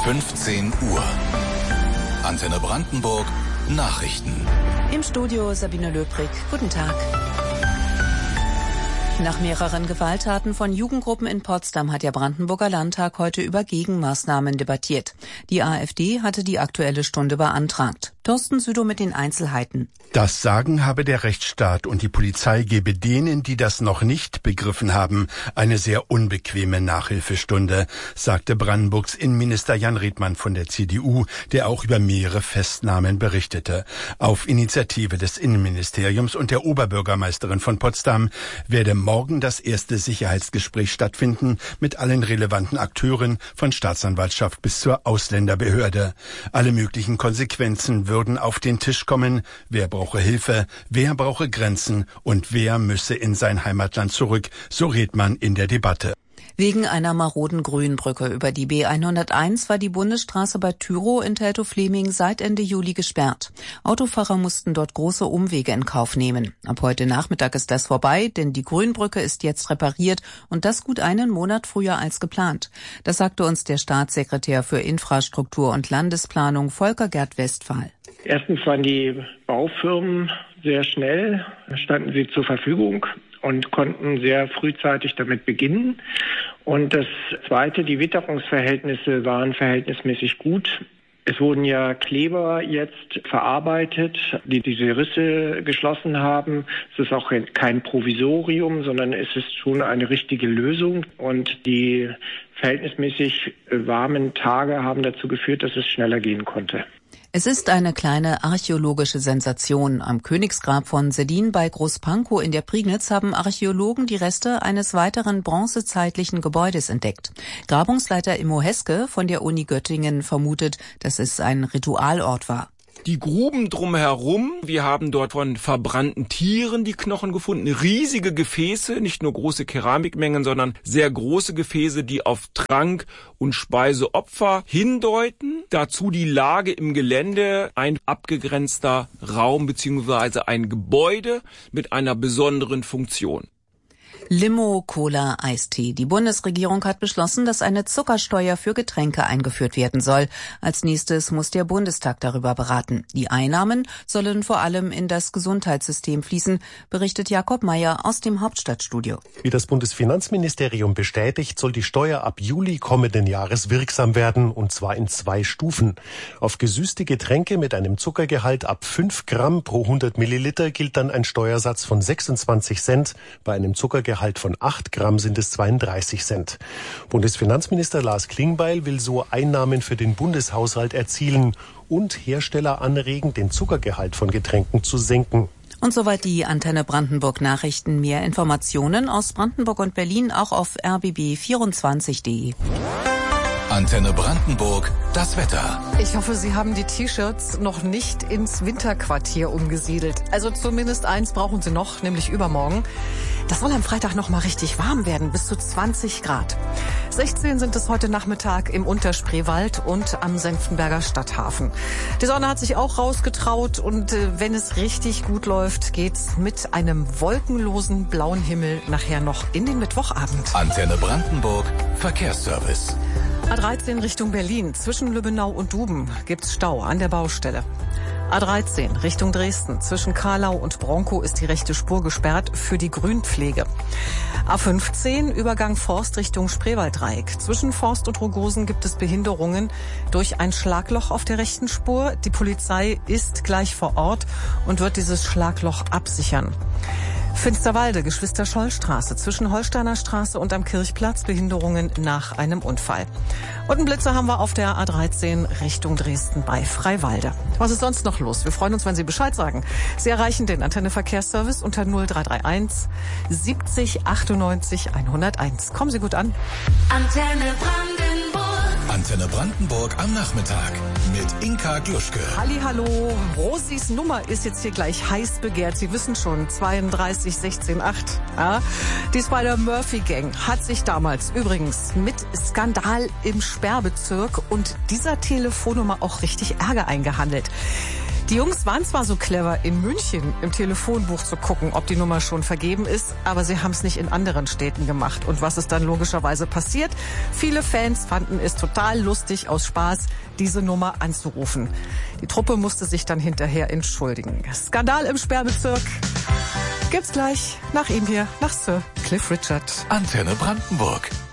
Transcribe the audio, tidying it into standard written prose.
15 Uhr. Antenne Brandenburg Nachrichten. Im Studio Sabine Löbrig. Guten Tag. Nach mehreren Gewalttaten von Jugendgruppen in Potsdam hat der Brandenburger Landtag heute über Gegenmaßnahmen debattiert. Die AfD hatte die Aktuelle Stunde beantragt. Thorsten Südow mit den Einzelheiten. Das Sagen habe der Rechtsstaat und die Polizei gebe denen, die das noch nicht begriffen haben, eine sehr unbequeme Nachhilfestunde, sagte Brandenburgs Innenminister Jan Redmann von der CDU, der auch über mehrere Festnahmen berichtete. Auf Initiative des Innenministeriums und der Oberbürgermeisterin von Potsdam werde morgen das erste Sicherheitsgespräch stattfinden mit allen relevanten Akteuren, von Staatsanwaltschaft bis zur Ausländerbehörde. Alle möglichen Konsequenzen würden auf den Tisch kommen. Wer brauche Hilfe, wer brauche Grenzen und wer müsse in sein Heimatland zurück, so Redmann in der Debatte. Wegen einer maroden Grünbrücke über die B101 war die Bundesstraße bei Tyrow in Teltow-Fleming seit Ende Juli gesperrt. Autofahrer mussten dort große Umwege in Kauf nehmen. Ab heute Nachmittag ist das vorbei, denn die Grünbrücke ist jetzt repariert und das gut einen Monat früher als geplant. Das sagte uns der Staatssekretär für Infrastruktur und Landesplanung Volker Gerd Westphal. Erstens waren die Baufirmen sehr schnell, standen sie zur Verfügung und konnten sehr frühzeitig damit beginnen. Und das Zweite, die Witterungsverhältnisse waren verhältnismäßig gut. Es wurden ja Kleber jetzt verarbeitet, die diese Risse geschlossen haben. Es ist auch kein Provisorium, sondern es ist schon eine richtige Lösung. Und die verhältnismäßig warmen Tage haben dazu geführt, dass es schneller gehen konnte. Es ist eine kleine archäologische Sensation. Am Königsgrab von Seldin bei Großpankow in der Prignitz haben Archäologen die Reste eines weiteren bronzezeitlichen Gebäudes entdeckt. Grabungsleiter Immo Heske von der Uni Göttingen vermutet, dass es ein Ritualort war. Die Gruben drumherum, wir haben dort von verbrannten Tieren die Knochen gefunden, riesige Gefäße, nicht nur große Keramikmengen, sondern sehr große Gefäße, die auf Trank- und Speiseopfer hindeuten. Dazu die Lage im Gelände, ein abgegrenzter Raum bzw. ein Gebäude mit einer besonderen Funktion. Limo, Cola, Eistee. Die Bundesregierung hat beschlossen, dass eine Zuckersteuer für Getränke eingeführt werden soll. Als nächstes muss der Bundestag darüber beraten. Die Einnahmen sollen vor allem in das Gesundheitssystem fließen, berichtet Jakob Mayer aus dem Hauptstadtstudio. Wie das Bundesfinanzministerium bestätigt, soll die Steuer ab Juli kommenden Jahres wirksam werden, und zwar in 2 Stufen. Auf gesüßte Getränke mit einem Zuckergehalt ab 5 Gramm pro 100 Milliliter gilt dann ein Steuersatz von 26 Cent, bei einem Zuckergehalt von 8 Gramm sind es 32 Cent. Bundesfinanzminister Lars Klingbeil will so Einnahmen für den Bundeshaushalt erzielen und Hersteller anregen, den Zuckergehalt von Getränken zu senken. Und soweit die Antenne Brandenburg Nachrichten. Mehr Informationen aus Brandenburg und Berlin auch auf rbb24.de. Antenne Brandenburg, das Wetter. Ich hoffe, Sie haben die T-Shirts noch nicht ins Winterquartier umgesiedelt. Also zumindest eins brauchen Sie noch, nämlich übermorgen. Das soll am Freitag noch mal richtig warm werden, bis zu 20 Grad. 16 sind es heute Nachmittag im Unterspreewald und am Senftenberger Stadthafen. Die Sonne hat sich auch rausgetraut und wenn es richtig gut läuft, geht's mit einem wolkenlosen blauen Himmel nachher noch in den Mittwochabend. Antenne Brandenburg, Verkehrsservice. A13 Richtung Berlin. Zwischen Lübbenau und Duben gibt's Stau an der Baustelle. A13 Richtung Dresden. Zwischen Karlau und Bronkow ist die rechte Spur gesperrt für die Grünpflege. A15 Übergang Forst Richtung Spreewalddreieck. Zwischen Forst und Rogosen gibt es Behinderungen durch ein Schlagloch auf der rechten Spur. Die Polizei ist gleich vor Ort und wird dieses Schlagloch absichern. Finsterwalde, Geschwister-Scholl-Straße, zwischen Holsteiner Straße und am Kirchplatz, Behinderungen nach einem Unfall. Und einen Blitzer haben wir auf der A13 Richtung Dresden bei Freiwalde. Was ist sonst noch los? Wir freuen uns, wenn Sie Bescheid sagen. Sie erreichen den Antenne Verkehrsservice unter 0331 70 98 101. Kommen Sie gut an. Antenne Brandenburg am Nachmittag mit Inka Gluschke. Hallihallo, Rosis Nummer ist jetzt hier gleich heiß begehrt. Sie wissen schon, 32 16 8. Ja? Die Spider-Murphy-Gang hat sich damals übrigens mit Skandal im Sperrbezirk und dieser Telefonnummer auch richtig Ärger eingehandelt. Die Jungs waren zwar so clever, in München im Telefonbuch zu gucken, ob die Nummer schon vergeben ist, aber sie haben es nicht in anderen Städten gemacht. Und was ist dann logischerweise passiert? Viele Fans fanden es total lustig, aus Spaß diese Nummer anzurufen. Die Truppe musste sich dann hinterher entschuldigen. Skandal im Sperrbezirk gibt's gleich nach ihm hier, nach Sir Cliff Richard. Antenne Brandenburg.